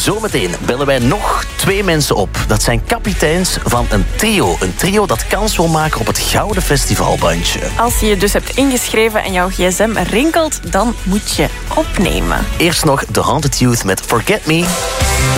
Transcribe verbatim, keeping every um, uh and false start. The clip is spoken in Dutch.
Zometeen bellen wij nog twee mensen op. Dat zijn kapiteins van een trio. Een trio dat kans wil maken op het Gouden Festivalbandje. Als je je dus hebt ingeschreven en jouw gsm rinkelt, dan moet je opnemen. Eerst nog The Haunted Youth met Forget Me.